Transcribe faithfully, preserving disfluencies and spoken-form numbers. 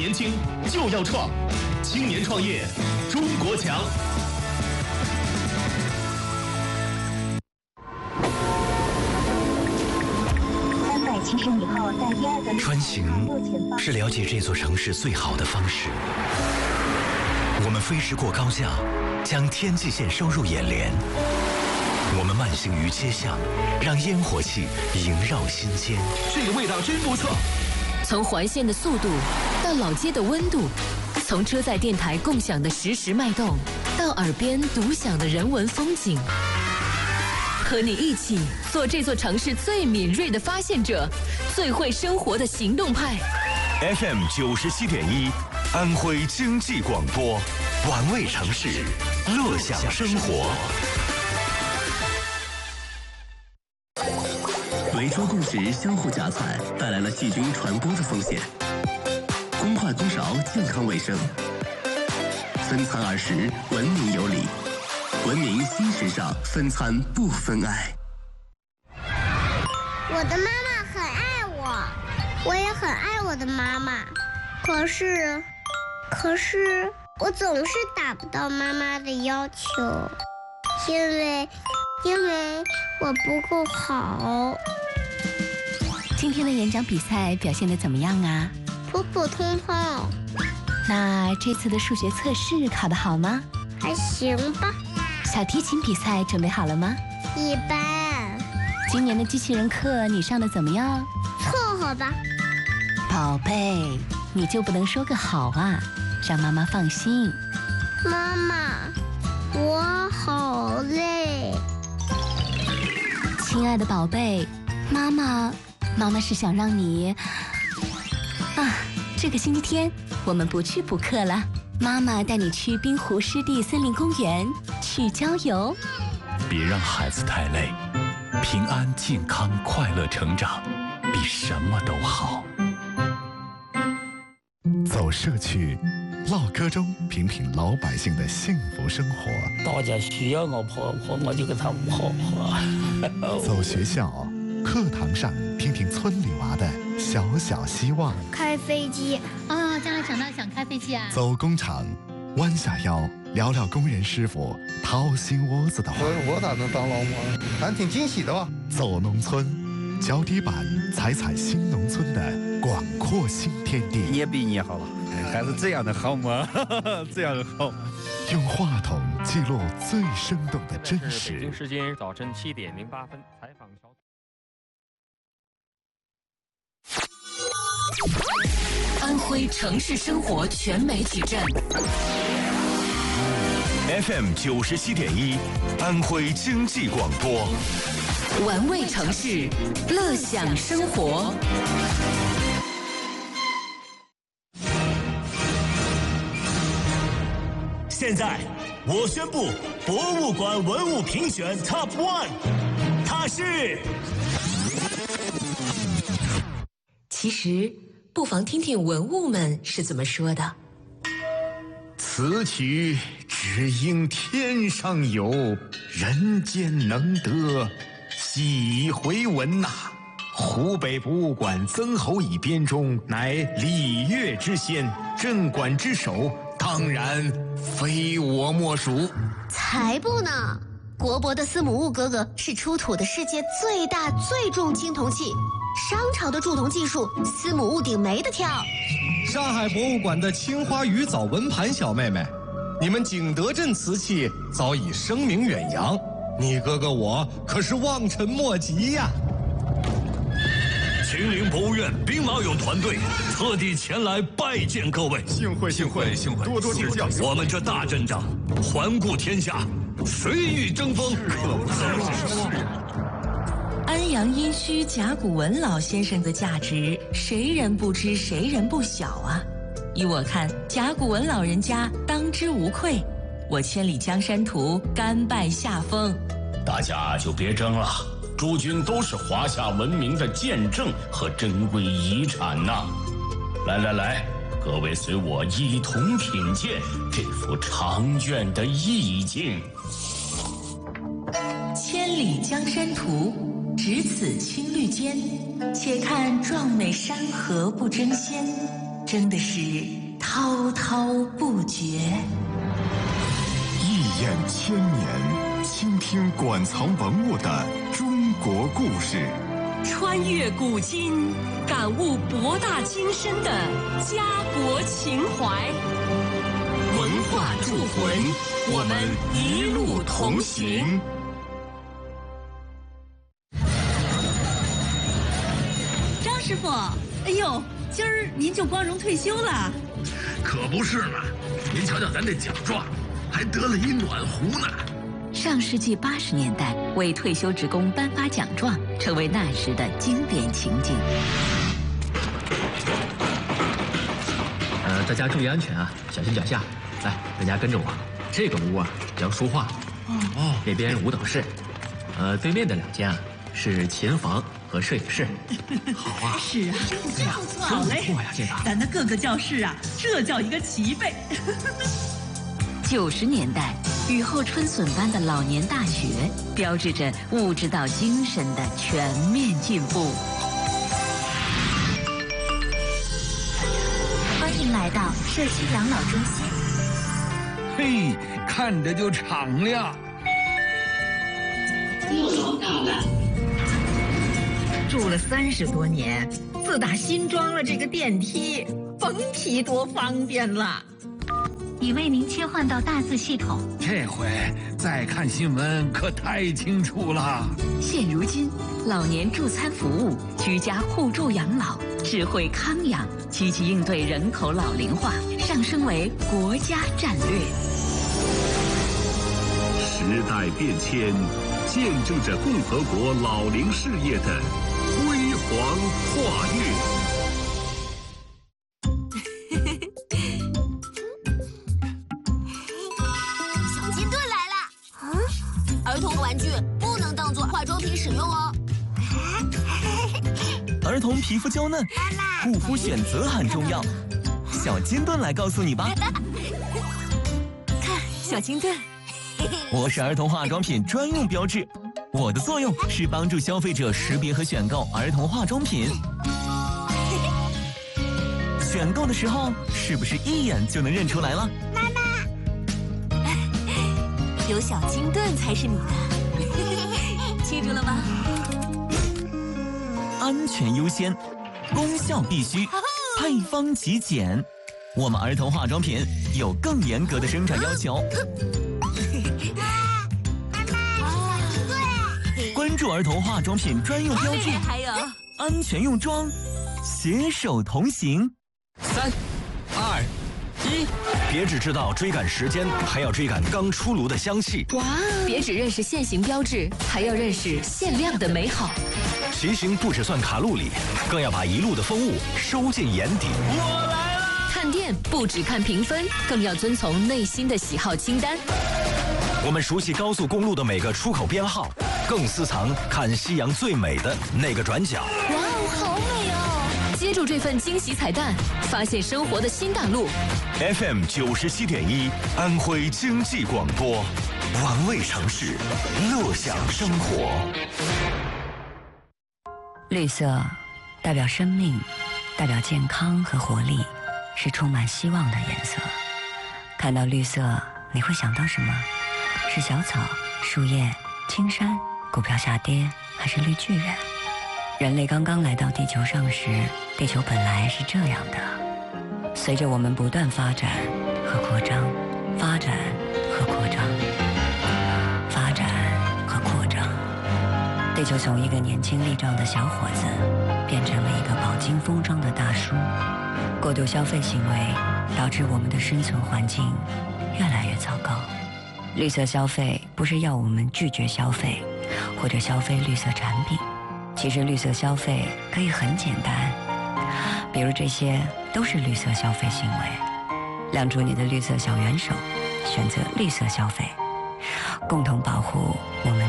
年轻就要创，青年创业中国强。 穿行是了解这座城市最好的方式。我们飞驰过高架，将天际线收入眼帘。我们慢行于街巷，让烟火气萦绕心间。 这个味道真不错。 从环线的速度到老街的温度，从车载电台共享的实时脉动，到耳边独享的人文风景。和你一起做这座城市最敏锐的发现者，最会生活的行动派。 F M 九十七点一，安徽经济广播，玩味城市，乐享生活。 围桌共识相互夹菜，带来了细菌传播的风险。公筷公勺，健康卫生。分餐而食，文明有礼。文明新时尚，分餐不分爱。 我的妈妈很爱我，我也很爱我的妈妈。可是，可是我总是达不到妈妈的要求，因为，因为我不够好。 今天的演讲比赛表现得怎么样啊？ 普普通通。 那这次的数学测试考得好吗？ 还行吧。 小提琴比赛准备好了吗？ 一般。 今年的机器人课你上的怎么样？ 凑合吧。 宝贝，你就不能说个好啊，让妈妈放心。 妈妈，我好累。 亲爱的宝贝，妈妈，妈妈是想让你啊，这个星期天我们不去补课了。妈妈带你去滨湖湿地森林公园去郊游。 别让孩子太累，平安健康快乐成长比什么都好。 走社区，唠嗑中品品老百姓的幸福生活。 大家需要我婆婆，我就给他们婆婆。 走学校，课堂上听听村里娃的小小希望。 开飞机啊，将来长大想开飞机啊。 走工厂，弯下腰聊聊工人师傅掏心窝子的话。 我我咋能当老母？还挺惊喜的吧。 走农村，脚底板踩踩新农村的广阔新天地。 你也比你好了，还是这样的好吗？这样好。 用话筒记录最生动的真实。 北京时间早晨七点零八分，采访小。 安徽城市生活全媒体站 F M 九十七点一，安徽经济广播， 玩味城市，乐享生活。 现在我宣布，博物馆文物评选 Top One， 它是。 其实，不妨听听文物们是怎么说的。 此曲只应天上有，人间能得几回闻呐、啊！湖北博物馆曾侯乙编钟，乃礼乐之先，镇馆之首，当然非我莫属。 才不呢！国博的司母戊哥哥是出土的世界最大最重青铜器。商朝的铸铜技术，司母戊鼎没得挑。 上海博物馆的青花鱼藻纹盘小妹妹，你们景德镇瓷器早已声名远扬，你哥哥我可是望尘莫及呀。 秦岭博物院兵马俑团队特地前来拜见各位， 幸会幸会幸会，多多指教。 我们这大阵仗，环顾天下，谁与争锋？可不是。 安阳殷墟甲骨文老先生的价值，谁人不知，谁人不晓啊！依我看，甲骨文老人家当之无愧。我千里江山图，甘拜下风。 大家就别争了，诸君都是华夏文明的见证和珍贵遗产呐！来来来，各位随我一同品鉴这幅长卷的意境。 千里江山图。只此青绿间，且看壮美山河不争先。 真的是滔滔不绝。 一眼千年，倾听馆藏文物的中国故事， 穿越古今，感悟博大精深的家国情怀。 文化铸魂，我们一路同行。 张师傅，哎呦，今儿您就光荣退休了？ 可不是嘛！您瞧瞧咱这奖状，还得了一暖壶呢。 上世纪八十年代，为退休职工颁发奖状，成为那时的经典情景。 呃，大家注意安全啊，小心脚下。来，大家跟着我。这个屋啊叫书画，哦，那边舞蹈室，呃，对面的两间啊是琴房和摄影室。好啊， 是啊， 哎呀， 好嘞， 不错呀，这个。 咱的各个教室啊，这叫一个齐备。 九十年代，雨后春笋般的老年大学，标志着物质到精神的全面进步。 欢迎来到社区养老中心。 嘿，看着就敞亮。 又老大了。 住了三十多年，自打新装了这个电梯，甭提多方便了。 已为您切换到大字系统。 这回再看新闻可太清楚了。 现如今，老年助餐服务、居家互助养老、智慧康养，积极应对人口老龄化，上升为国家战略。 时代变迁，见证着共和国老龄事业的辉煌跨越。 儿童玩具不能当做化妆品使用哦。 儿童皮肤娇嫩，护肤选择很重要。小金盾来告诉你吧。 看，小金盾。 我是儿童化妆品专用标志，我的作用是帮助消费者识别和选购儿童化妆品。选购的时候，是不是一眼就能认出来了？ 妈妈。有小金盾才是你的，记住了吗？ 安全优先，功效必须，配方极简。我们儿童化妆品有更严格的生产要求。关注儿童化妆品专用标志， 还有安全用妆，携手同行。 三、二。一，别只知道追赶时间，还要追赶刚出炉的香气。 哇！别只认识现行标志，还要认识限量的美好。 骑行不只算卡路里，更要把一路的风物收进眼底。 我来了！看店不只看评分，更要遵从内心的喜好清单。 我们熟悉高速公路的每个出口编号，更私藏看夕阳最美的那个转角。 哇哦，好美哦！接住这份惊喜彩蛋，发现生活的新大陆。 F M 九十七点一，安徽经济广播，玩味城市，乐享生活。 绿色代表生命，代表健康和活力，是充满希望的颜色。看到绿色，你会想到什么？是小草、树叶、青山、股票下跌，还是绿巨人？人类刚刚来到地球上时，地球本来是这样的。随着我们不断发展和扩张，发展和扩张，发展和扩张，地球从一个年轻力壮的小伙子，变成了一个饱经风霜的大叔。过度消费行为导致我们的生存环境越来越糟糕。绿色消费不是要我们拒绝消费，或者消费绿色产品。其实绿色消费可以很简单，比如这些都是绿色消费行为。亮出你的绿色小元手，选择绿色消费，共同保护我们